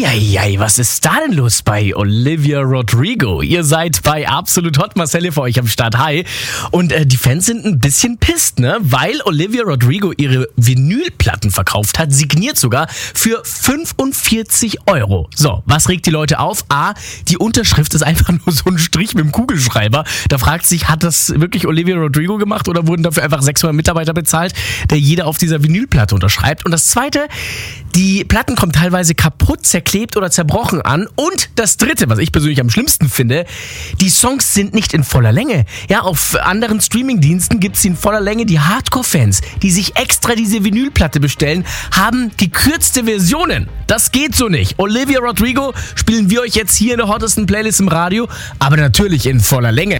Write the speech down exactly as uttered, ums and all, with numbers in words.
Eieiei, was ist da denn los bei Olivia Rodrigo? Ihr seid bei Absolut Hot, Marcel für euch am Start. Hi. Und äh, die Fans sind ein bisschen pisst, ne? Weil Olivia Rodrigo ihre Vinylplatten verkauft hat, signiert sogar für fünfundvierzig Euro. So, was regt die Leute auf? A, die Unterschrift ist einfach nur so ein Strich mit dem Kugelschreiber. Da fragt sich, hat das wirklich Olivia Rodrigo gemacht oder wurden dafür einfach sechshundert Mitarbeiter bezahlt, der jeder auf dieser Vinylplatte unterschreibt? Und das Zweite, die Platten kommen teilweise kaputt, zerklebt oder zerbrochen an. Und das Dritte, was ich persönlich am schlimmsten finde, die Songs sind nicht in voller Länge. Ja, auf anderen Streamingdiensten gibt es sie in voller Länge. Die Hardcore-Fans, die sich extra diese Vinylplatte bestellen, haben gekürzte Versionen. Das geht so nicht. Olivia Rodrigo spielen wir euch jetzt hier in der hottesten Playlist im Radio, aber natürlich in voller Länge.